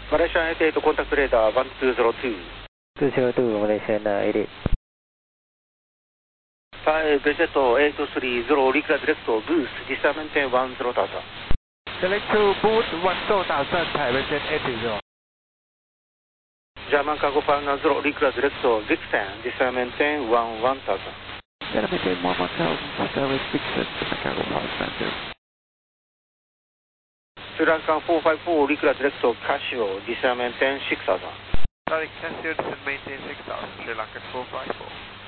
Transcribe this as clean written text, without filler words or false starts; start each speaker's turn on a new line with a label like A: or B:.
A: Malaysian 88 contact radar 1202.
B: 202 Malaysian 88.
A: BZ 830 Liquid direct to booth, descent maintain 10,000.
C: Select to booth 10,000, Thai Malaysian 80.
A: German cargo final 0 Liquid direct to Vixen, descent maintain 1,000.
C: Descent maintain 1,000, service Vixen, cargo power center.
A: Sri Lankan 454 Liquid direct to Casio, descent maintain 6,000.
C: Sorry, Casio descent maintain 6,000, Sri Lankan 454.